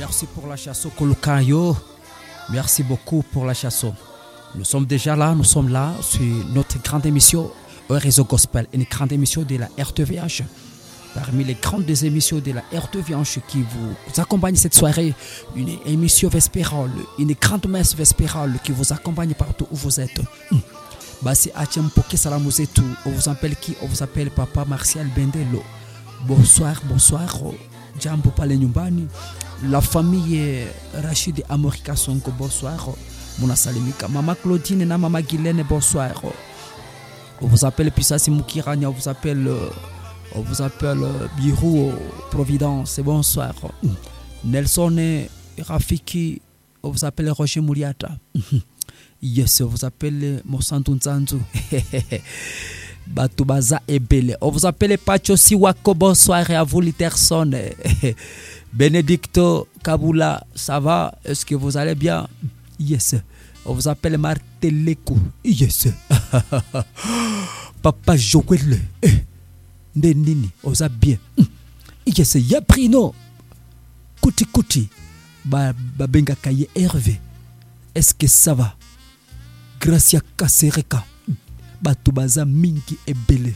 Merci pour la chanson Kolukayo. Merci beaucoup pour la chanson. Nous sommes là sur notre grande émission Réseau Gospel, une grande émission de la RTVH. Parmi les grandes émissions de la RTVH qui vous accompagne cette soirée, une émission vespérale, une grande messe vespérale qui vous accompagne partout où vous êtes. Basi Achempoke Salamuzetu, on vous appelle qui? On vous appelle Papa Martial Bendelo. Bonsoir. Jambo pale nyumbani. La famille Rachid Amorika Sonko, bonsoir. Munasalimika. Mama Claudine na Mama Guylaine, bonsoir. On vous appelle Pisasi Mukirania, on vous appelle Birou Providence, bonsoir. Nelson et Rafiki, on vous appelle Roger Mouliata. Yes, on vous appelle Mosantu Nzanzu. Batubaza Ebele. On vous appelle Pacho Siwako, bonsoir à vous, Litterson. Benedicto Kabula, ça va? Est-ce que vous allez bien? Yes. On vous appelle Marteleko. Yes. Papa Joël. Ndenini, on vous a bien. Yes, Yaprino. Kuti. Babenga Kaye Hervé. Est-ce que ça va? Gracia Kasereka. Batubaza Minki Ebele.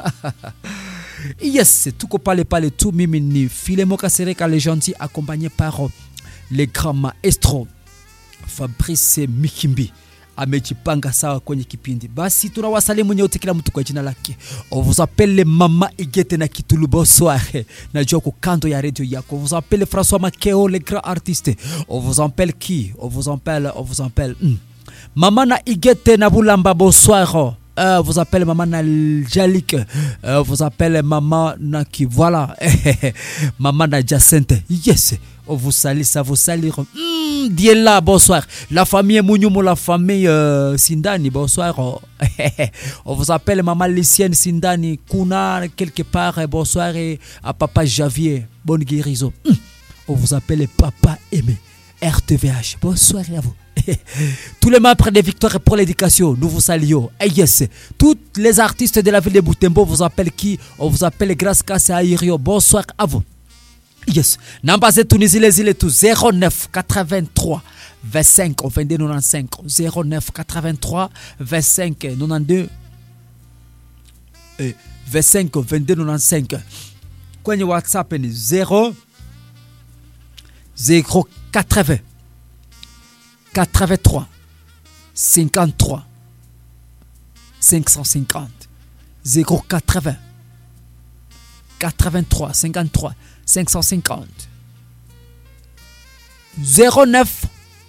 Yes, tout ko pale tout mimini. Filemo Kasereka le gentil accompagné par les grands maestros Fabrice Mikimbi. Amejipanga sawa kwenye kipindi. Basi tunawasalimu nyote kila mtu kwa jina lake. On vous appelle Mama Igete na Kitulu, bonsoir. Najua ko kando ya radio yako. On vous appelle François Makeo, le grand artiste. On vous appelle qui? On vous appelle Mama na Igete na Bulamba, bonsoir. Vous appelle Maman Naljalik, vous appelle Maman Naki, voilà. Maman Najacente, yes. On vous salue, ça vous salue. Diela, bonsoir. La famille Mounioumo, la famille Sindani, bonsoir. On vous appelle Maman Lucienne Sindani, Kuna, quelque part, bonsoir. Et à Papa Javier, bonne guérison. On vous appelle Papa Aimé, RTVH, bonsoir à vous. Tous les membres des Victoires pour l'éducation, nous vous saluons. Et yes, tous les artistes de la ville de Butembo vous appellent qui? On vous appelle Grace Kasse Airio. Bonsoir à vous. Yes. Nambaze Tunisie les îles tout 09 83 25 22 95 09 83 25 92 25 22 95. Kwenye WhatsApp ni 0 80 83 53 550 080 83 53 550 09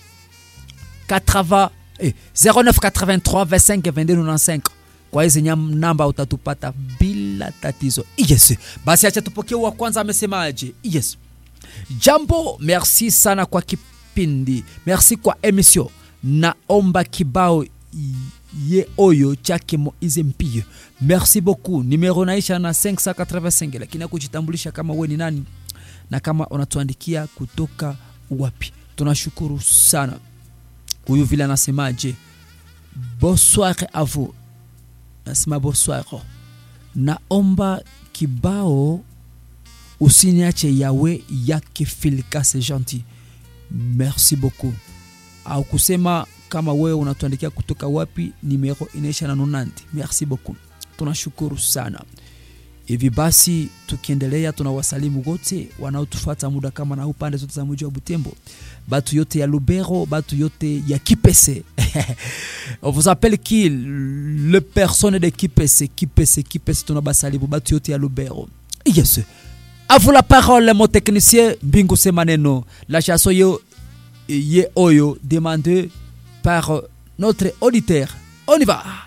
83 25 22 95. Kwa hizi namba utatupata bila tatizo. Yes. Basi acha tupokee wa kwanza amesemaje. Yes. Jambo, merci sana kwa kipindi. Merci kwa emission. Naomba kibao ye oyo chake Moize Mpio. Merci beaucoup. Numero naisha na 585, lakini kujitambulisha kama wewe ni nani na kama unatuandikia kutoka wapi. Tunashukuru sana. Huyu vile anasemaje? Bonsoir à vous. Nasema bonsoir. Naomba kibao usiniache yawe yake Filika, c'est gentil. Merci beaucoup. Au kusema kama wewe unatuandikia kutoka wapi, numero inaisha na 90. Merci beaucoup. Tunashukuru sana. Hivi basi tukiendelea tunawasalimu wote wanaotufuata muda kama na upande zote za mji wa Butembo. Batu yote ya Lubero, batu yote ya Kipese. On vous appelle qui? Le personne de Kipese, tunabasalimu batu yote ya Lubero. Yes. À vous la parole, mon technicien Bingu Semaneno. La chanson ye oyo demandée par notre auditeur. On y va.